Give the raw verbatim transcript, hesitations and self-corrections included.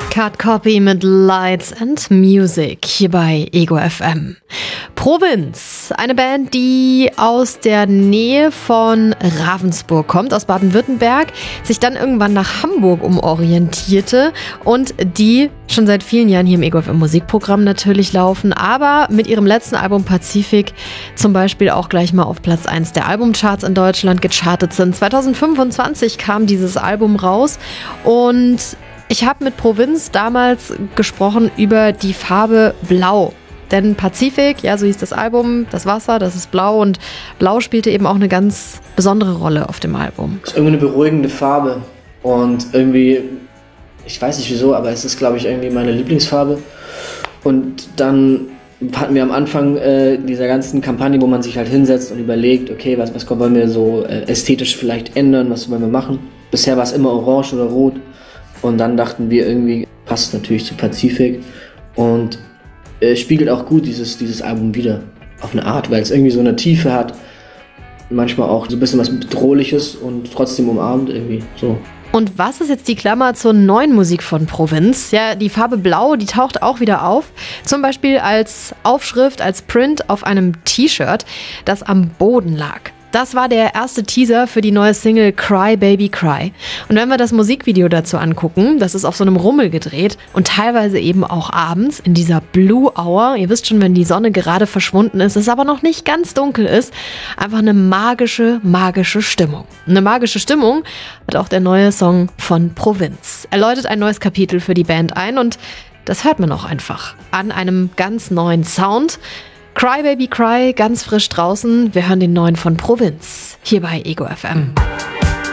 Cut Copy mit Lights and Music hier bei Ego F M. Provinz, eine Band, die aus der Nähe von Ravensburg kommt, aus Baden-Württemberg, sich dann irgendwann nach Hamburg umorientierte und die schon seit vielen Jahren hier im Ego F M Musikprogramm natürlich laufen, aber mit ihrem letzten Album Pazifik zum Beispiel auch gleich mal auf Platz eins der Albumcharts in Deutschland gechartet sind. zwanzig fünfundzwanzig kam dieses Album raus und ich habe mit Provinz damals gesprochen über die Farbe Blau. Denn Pazifik, ja, so hieß das Album, das Wasser, das ist blau und Blau spielte eben auch eine ganz besondere Rolle auf dem Album. Es ist irgendwie eine beruhigende Farbe und irgendwie, ich weiß nicht wieso, aber es ist, glaube ich, irgendwie meine Lieblingsfarbe. Und dann hatten wir am Anfang äh, dieser ganzen Kampagne, wo man sich halt hinsetzt und überlegt, okay, was, was wollen wir so äh, ästhetisch vielleicht ändern, was wollen wir machen. Bisher war es immer orange oder rot. Und dann dachten wir irgendwie, passt natürlich zu Pazifik und äh, spiegelt auch gut dieses, dieses Album wieder auf eine Art, weil es irgendwie so eine Tiefe hat, manchmal auch so ein bisschen was Bedrohliches und trotzdem umarmt irgendwie so. Und was ist jetzt die Klammer zur neuen Musik von Provinz? Ja, die Farbe Blau, die taucht auch wieder auf. Zum Beispiel als Aufschrift, als Print auf einem T-Shirt, das am Boden lag. Das war der erste Teaser für die neue Single Cry Baby Cry. Und wenn wir das Musikvideo dazu angucken, das ist auf so einem Rummel gedreht und teilweise eben auch abends in dieser Blue Hour. Ihr wisst schon, wenn die Sonne gerade verschwunden ist, es aber noch nicht ganz dunkel ist. Einfach eine magische, magische Stimmung. Eine magische Stimmung hat auch der neue Song von Provinz. Er läutet ein neues Kapitel für die Band ein und das hört man auch einfach an einem ganz neuen Sound. Cry Baby Cry, ganz frisch draußen. Wir hören den neuen von Provinz hier bei Ego F M.